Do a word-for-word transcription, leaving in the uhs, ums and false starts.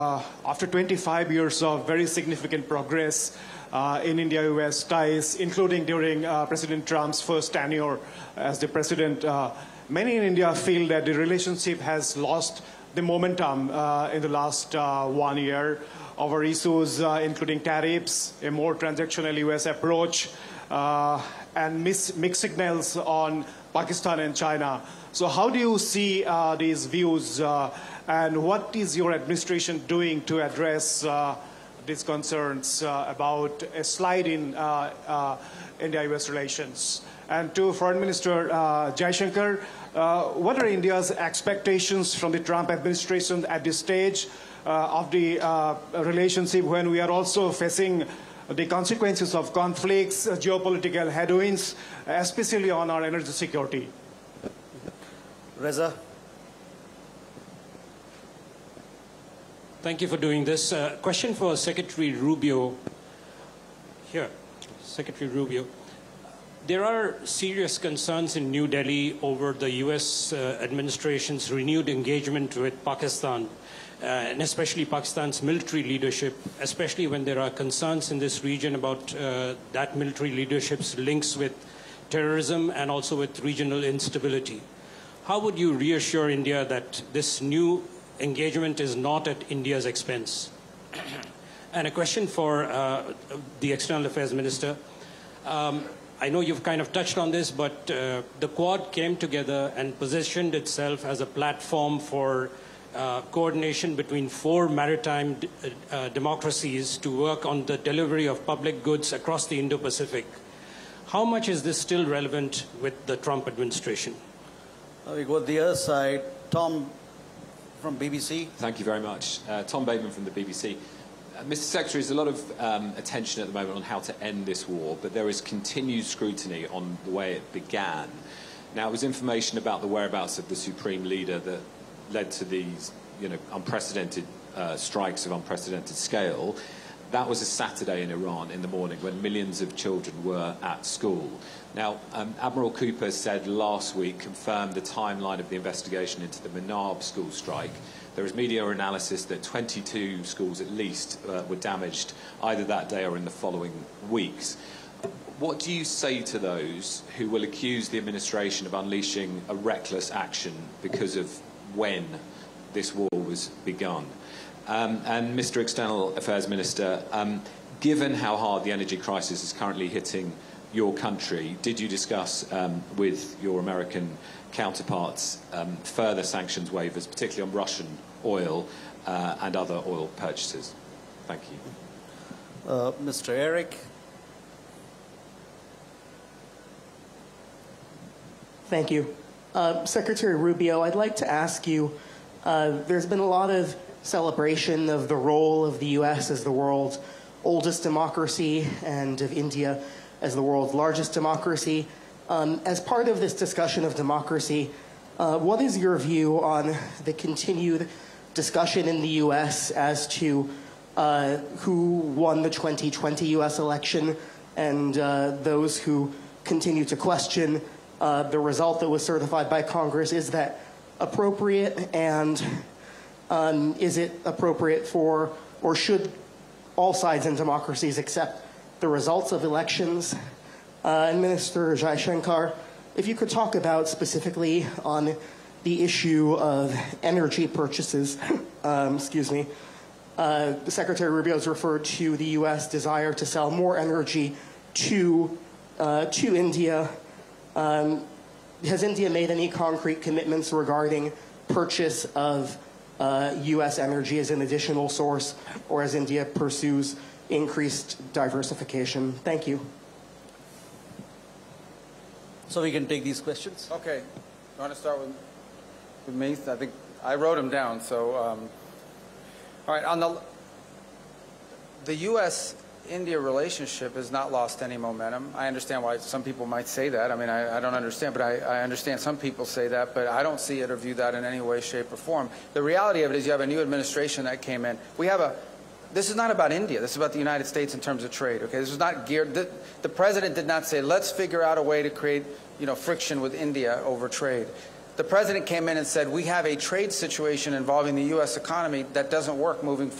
Uh, after twenty-five years of very significant progress uh, in India-U S ties, including during uh, President Trump's first tenure as the president, uh, many in India feel that the relationship has lost the momentum uh, in the last uh, one year over issues uh, including tariffs, a more transactional U S approach, uh, and mis mixed signals on Pakistan and China. So how do you see uh, these views uh, and what is your administration doing to address uh, these concerns uh, about a slide in uh, uh, India-U S relations? And to Foreign Minister uh, Jaishankar, uh, what are India's expectations from the Trump administration at this stage uh, of the uh, relationship when we are also facing the consequences of conflicts, uh, geopolitical headwinds, especially on our energy security? Reza. Thank you for doing this. Uh, question for Secretary Rubio. Here, Secretary Rubio. There are serious concerns in New Delhi over the U S uh, administration's renewed engagement with Pakistan, uh, and especially Pakistan's military leadership, especially when there are concerns in this region about uh, that military leadership's links with terrorism and also with regional instability. How would you reassure India that this new engagement is not at India's expense? And a question for uh, the External Affairs Minister. Um, I know you've kind of touched on this, but uh, the Quad came together and positioned itself as a platform for uh, coordination between four maritime d uh, democracies to work on the delivery of public goods across the Indo-Pacific. How much is this still relevant with the Trump administration? Uh, we go to the other side. Tom from B B C. Thank you very much. Uh, Tom Bateman from the B B C. Uh, Mister Secretary, there's a lot of um, attention at the moment on how to end this war, but there is continued scrutiny on the way it began. Now, it was information about the whereabouts of the Supreme Leader that led to these, you know, unprecedented uh, strikes of unprecedented scale. That was a Saturday in Iran in the morning when millions of children were at school. Now, um, Admiral Cooper said last week, confirmed the timeline of the investigation into the Manab school strike. There is media analysis that twenty-two schools at least uh, were damaged either that day or in the following weeks. What do you say to those who will accuse the administration of unleashing a reckless action because of when this war was begun? Um, and Mister External Affairs Minister, um, given how hard the energy crisis is currently hitting your country, did you discuss um, with your American counterparts um, further sanctions waivers, particularly on Russian oil uh, and other oil purchases? Thank you. Uh, Mister Eric. Thank you. Uh, Secretary Rubio, I'd like to ask you, uh, there's been a lot of celebration of the role of the U S as the world's oldest democracy and of India as the world's largest democracy. Um, as part of this discussion of democracy, uh, what is your view on the continued discussion in the U S as to uh, who won the twenty twenty U S election and uh, those who continue to question uh, the result that was certified by Congress? Is that appropriate, and um, is it appropriate for, or should all sides in democracies accept the results of elections? Uh, and Minister Jaishankar, if you could talk about specifically on the issue of energy purchases, um, excuse me, uh, Secretary Rubio has referred to the U S desire to sell more energy to, uh, to India. Um, has India made any concrete commitments regarding purchase of uh, U S energy as an additional source, or as India pursues increased diversification? Thank you. So we can take these questions. Okay. You want to start with, with me? I think I wrote them down. So, um, all right. On the the U S India relationship has not lost any momentum. I understand why some people might say that. I mean, I, I don't understand, but I, I understand some people say that, but I don't see it or view that in any way, shape, or form. The reality of it is you have a new administration that came in. We have a This is not about India. This is about the United States in terms of trade. Okay, this is not geared. The, the president did not say, "Let's figure out a way to create, you know, friction with India over trade." the president came in and said, we have a trade situation involving the U S economy that doesn't work moving forward.